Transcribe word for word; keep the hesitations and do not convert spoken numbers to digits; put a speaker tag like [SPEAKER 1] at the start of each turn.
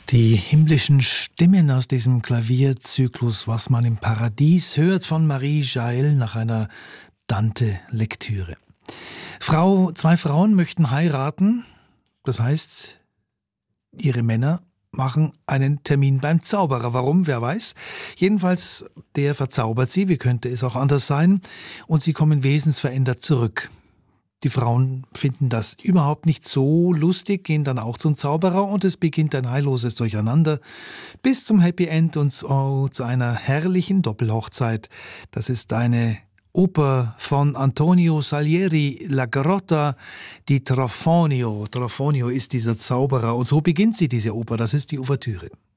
[SPEAKER 1] Die himmlischen Stimmen aus diesem Klavierzyklus, was man im Paradies hört, von Marie Jael nach einer Dante-Lektüre. Frau, zwei Frauen möchten heiraten, das heißt, ihre Männer machen einen Termin beim Zauberer. Warum? Wer weiß. Jedenfalls, der verzaubert sie, wie könnte es auch anders sein, und sie kommen wesensverändert zurück. Die Frauen finden das überhaupt nicht so lustig, gehen dann auch zum Zauberer und es beginnt ein heilloses Durcheinander bis zum Happy End und so, zu einer herrlichen Doppelhochzeit. Das ist eine Oper von Antonio Salieri, La Grotta di Trofonio. Trofonio ist dieser Zauberer und so beginnt sie, diese Oper. Das ist die Ouvertüre.